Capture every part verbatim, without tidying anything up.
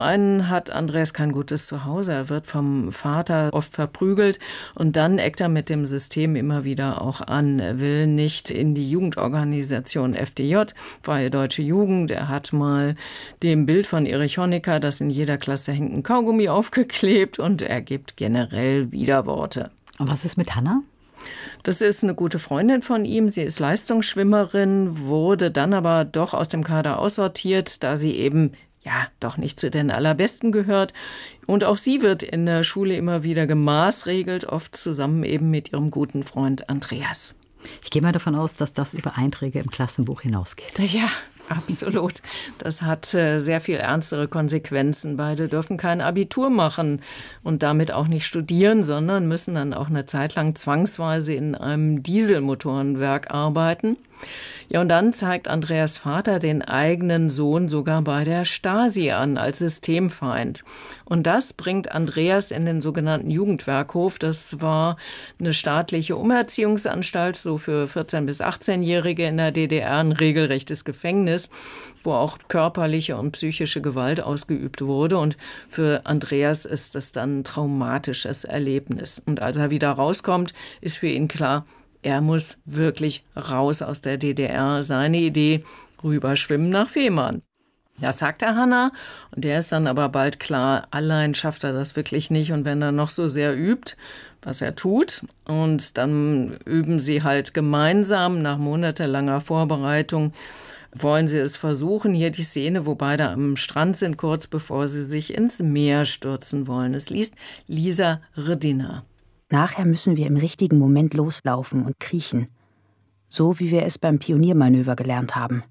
Einen hat Andreas kein gutes Zuhause. Er wird vom Vater oft verprügelt und dann eckt er mit dem System immer wieder auch an. Er will nicht in die Jugendorganisation F D J, Freie Deutsche Jugend. Er hat mal dem Bild von Erich Honecker, das in jeder Klasse hängt, ein Kaugummi aufgeklebt und er gibt generell Widerworte. Und was ist mit Hanna? Das ist eine gute Freundin von ihm. Sie ist Leistungsschwimmerin, wurde dann aber doch aus dem Kader aussortiert, da sie eben ja, doch nicht zu den Allerbesten gehört. Und auch sie wird in der Schule immer wieder gemaßregelt, oft zusammen eben mit ihrem guten Freund Andreas. Ich gehe mal davon aus, dass das über Einträge im Klassenbuch hinausgeht. Ja, absolut. Das hat äh, sehr viel ernstere Konsequenzen. Beide dürfen kein Abitur machen und damit auch nicht studieren, sondern müssen dann auch eine Zeit lang zwangsweise in einem Dieselmotorenwerk arbeiten. Ja, und dann zeigt Andreas Vater den eigenen Sohn sogar bei der Stasi an, als Systemfeind. Und das bringt Andreas in den sogenannten Jugendwerkhof. Das war eine staatliche Umerziehungsanstalt, so für vierzehn- bis achtzehnjährige in der D D R, ein regelrechtes Gefängnis, wo auch körperliche und psychische Gewalt ausgeübt wurde. Und für Andreas ist das dann ein traumatisches Erlebnis. Und als er wieder rauskommt, ist für ihn klar, er muss wirklich raus aus der D D R. Seine Idee, rüberschwimmen nach Fehmarn. Das sagt er Hanna und der ist dann aber bald klar, allein schafft er das wirklich nicht. Und wenn er noch so sehr übt, was er tut, und dann üben sie halt gemeinsam nach monatelanger Vorbereitung, wollen sie es versuchen. Hier die Szene, wo beide am Strand sind, kurz bevor sie sich ins Meer stürzen wollen. Es liest Lisa Rdina. Nachher müssen wir im richtigen Moment loslaufen und kriechen, so wie wir es beim Pioniermanöver gelernt haben.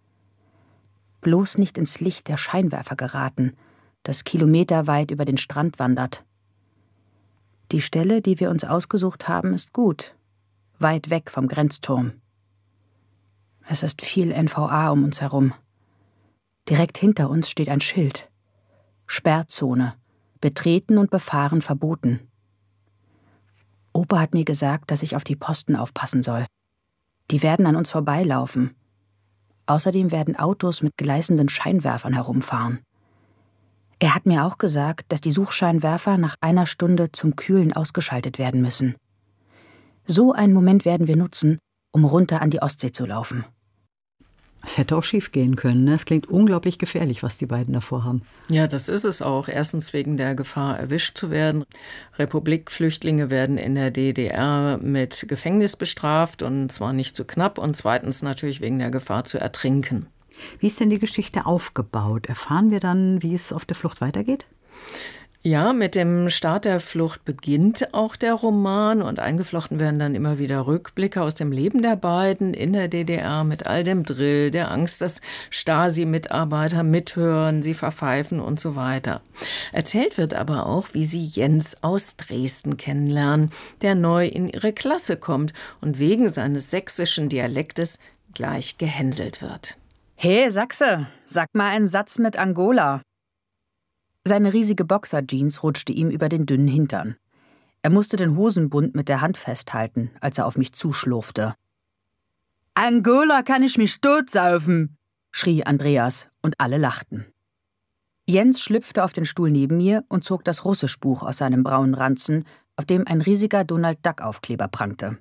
Bloß nicht ins Licht der Scheinwerfer geraten, das kilometerweit über den Strand wandert. Die Stelle, die wir uns ausgesucht haben, ist gut, weit weg vom Grenzturm. Es ist viel N V A um uns herum. Direkt hinter uns steht ein Schild. Sperrzone, betreten und befahren verboten. Opa hat mir gesagt, dass ich auf die Posten aufpassen soll. Die werden an uns vorbeilaufen. Außerdem werden Autos mit gleißenden Scheinwerfern herumfahren. Er hat mir auch gesagt, dass die Suchscheinwerfer nach einer Stunde zum Kühlen ausgeschaltet werden müssen. So einen Moment werden wir nutzen, um runter an die Ostsee zu laufen. Es hätte auch schief gehen können. Ne? Es klingt unglaublich gefährlich, was die beiden davor haben. Ja, das ist es auch. Erstens wegen der Gefahr, erwischt zu werden. Republikflüchtlinge werden in der D D R mit Gefängnis bestraft, und zwar nicht zu knapp. Und zweitens natürlich wegen der Gefahr zu ertrinken. Wie ist denn die Geschichte aufgebaut? Erfahren wir dann, wie es auf der Flucht weitergeht? Ja, mit dem Start der Flucht beginnt auch der Roman und eingeflochten werden dann immer wieder Rückblicke aus dem Leben der beiden in der D D R mit all dem Drill, der Angst, dass Stasi-Mitarbeiter mithören, sie verpfeifen und so weiter. Erzählt wird aber auch, wie sie Jens aus Dresden kennenlernen, der neu in ihre Klasse kommt und wegen seines sächsischen Dialektes gleich gehänselt wird. Hey Sachse, sag mal einen Satz mit Angola. Seine riesige Boxerjeans rutschte ihm über den dünnen Hintern. Er musste den Hosenbund mit der Hand festhalten, als er auf mich zuschlurfte. »Angola kann ich mich totsaufen«, schrie Andreas, und alle lachten. Jens schlüpfte auf den Stuhl neben mir und zog das Russischbuch aus seinem braunen Ranzen, auf dem ein riesiger Donald-Duck-Aufkleber prangte.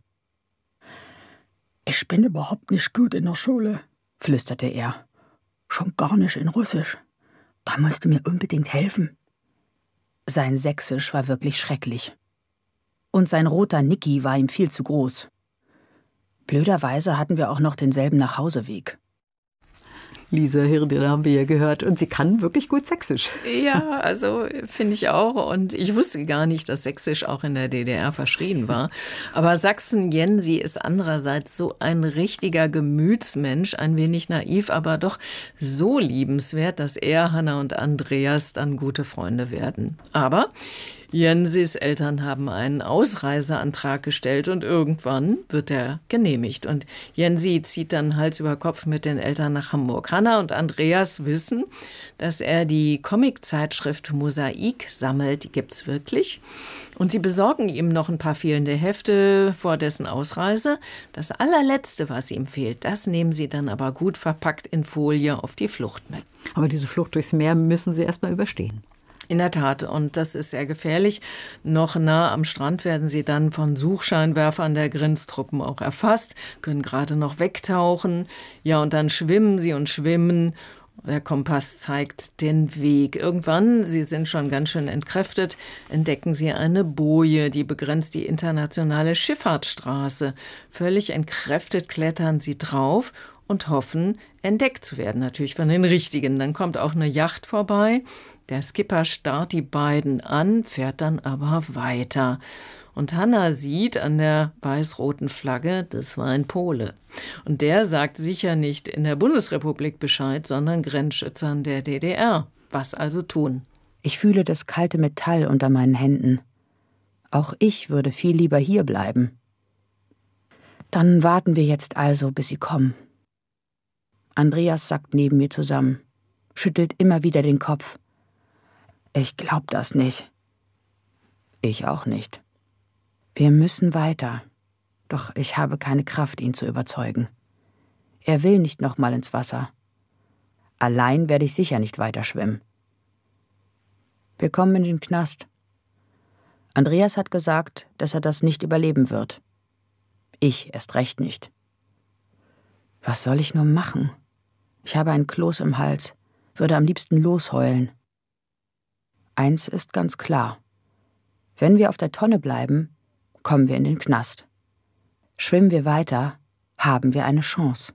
»Ich bin überhaupt nicht gut in der Schule«, flüsterte er. »Schon gar nicht in Russisch. Da musst du mir unbedingt helfen.« Sein Sächsisch war wirklich schrecklich. Und sein roter Niki war ihm viel zu groß. Blöderweise hatten wir auch noch denselben Nachhauseweg. Lisa Rdina haben wir ja gehört, und sie kann wirklich gut Sächsisch. Ja, also finde ich auch. Und ich wusste gar nicht, dass Sächsisch auch in der D D R verschrien war. Aber Sachsen-Jensi ist andererseits so ein richtiger Gemütsmensch, ein wenig naiv, aber doch so liebenswert, dass er, Hanna und Andreas dann gute Freunde werden. Aber Jensis Eltern haben einen Ausreiseantrag gestellt und irgendwann wird er genehmigt. Und Jensi zieht dann Hals über Kopf mit den Eltern nach Hamburg. Hanna und Andreas wissen, dass er die Comiczeitschrift Mosaik sammelt. Die gibt's wirklich. Und sie besorgen ihm noch ein paar fehlende Hefte vor dessen Ausreise. Das allerletzte, was ihm fehlt, das nehmen sie dann aber gut verpackt in Folie auf die Flucht mit. Aber diese Flucht durchs Meer müssen sie erst mal überstehen. In der Tat, und das ist sehr gefährlich. Noch nah am Strand werden sie dann von Suchscheinwerfern der Grenztruppen auch erfasst, können gerade noch wegtauchen. Ja, und dann schwimmen sie und schwimmen. Der Kompass zeigt den Weg. Irgendwann, sie sind schon ganz schön entkräftet, entdecken sie eine Boje, die begrenzt die internationale Schifffahrtsstraße. Völlig entkräftet klettern sie drauf und hoffen, entdeckt zu werden, natürlich von den Richtigen. Dann kommt auch eine Yacht vorbei. Der Skipper starrt die beiden an, fährt dann aber weiter. Und Hanna sieht an der weiß-roten Flagge, das war ein Pole. Und der sagt sicher nicht in der Bundesrepublik Bescheid, sondern Grenzschützern der D D R. Was also tun? Ich fühle das kalte Metall unter meinen Händen. Auch ich würde viel lieber hier bleiben. Dann warten wir jetzt also, bis sie kommen. Andreas sackt neben mir zusammen, schüttelt immer wieder den Kopf. Ich glaub das nicht. Ich auch nicht. Wir müssen weiter. Doch ich habe keine Kraft, ihn zu überzeugen. Er will nicht noch mal ins Wasser. Allein werde ich sicher nicht weiter schwimmen. Wir kommen in den Knast. Andreas hat gesagt, dass er das nicht überleben wird. Ich erst recht nicht. Was soll ich nur machen? Ich habe einen Kloß im Hals, würde am liebsten losheulen. Eins ist ganz klar. Wenn wir auf der Tonne bleiben, kommen wir in den Knast. Schwimmen wir weiter, haben wir eine Chance.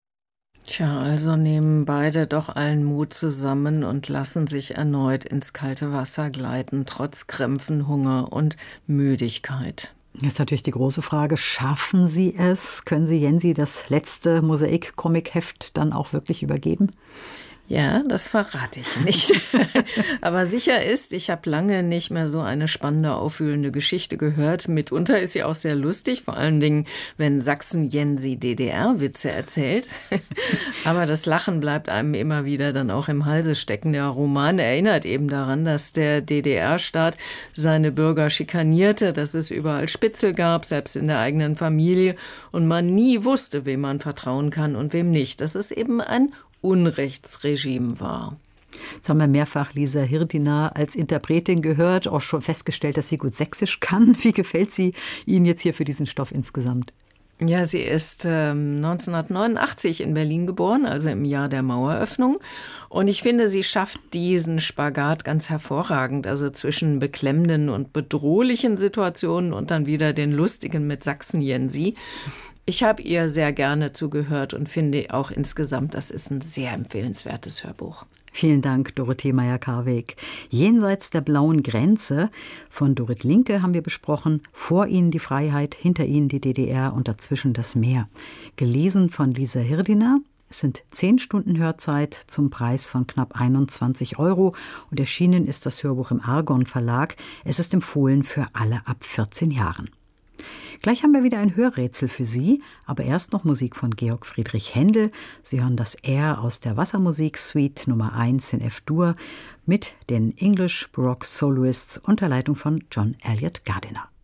Tja, also nehmen beide doch allen Mut zusammen und lassen sich erneut ins kalte Wasser gleiten, trotz Krämpfen, Hunger und Müdigkeit. Jetzt ist natürlich die große Frage, schaffen Sie es? Können Sie Jensi das letzte Mosaik-Comic-Heft dann auch wirklich übergeben? Ja, das verrate ich nicht. Aber sicher ist, ich habe lange nicht mehr so eine spannende, aufwühlende Geschichte gehört. Mitunter ist sie auch sehr lustig, vor allen Dingen, wenn Sachsen-Jensi D D R-Witze erzählt. Aber das Lachen bleibt einem immer wieder dann auch im Halse stecken. Der Roman erinnert eben daran, dass der D D R-Staat seine Bürger schikanierte, dass es überall Spitzel gab, selbst in der eigenen Familie, und man nie wusste, wem man vertrauen kann und wem nicht. Das ist eben ein Unrechtsregime war. Jetzt haben wir mehrfach Lisa Hirdina als Interpretin gehört, auch schon festgestellt, dass sie gut Sächsisch kann. Wie gefällt sie Ihnen jetzt hier für diesen Stoff insgesamt? Ja, sie ist ähm, neunzehnhundertneunundachtzig in Berlin geboren, also im Jahr der Maueröffnung. Und ich finde, sie schafft diesen Spagat ganz hervorragend, also zwischen beklemmenden und bedrohlichen Situationen und dann wieder den lustigen mit Sachsen-Jensi. Ich habe ihr sehr gerne zugehört und finde auch insgesamt, das ist ein sehr empfehlenswertes Hörbuch. Vielen Dank, Dorothee Meyer-Karweg. Jenseits der blauen Grenze von Dorit Linke haben wir besprochen. Vor ihnen die Freiheit, hinter ihnen die D D R und dazwischen das Meer. Gelesen von Lisa Hirdina. Es sind zehn Stunden Hörzeit zum Preis von knapp einundzwanzig Euro. Und erschienen ist das Hörbuch im Argon Verlag. Es ist empfohlen für alle ab vierzehn Jahren. Gleich haben wir wieder ein Hörrätsel für Sie, aber erst noch Musik von Georg Friedrich Händel. Sie hören das Air aus der Wassermusik-Suite Nummer eins in F-Dur mit den English Baroque Soloists unter Leitung von John Elliott Gardiner.